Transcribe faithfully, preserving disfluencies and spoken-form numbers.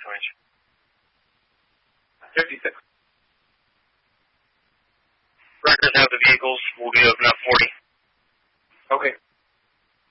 range. fifty-six. Records have the vehicles. We'll be open up forty. Okay.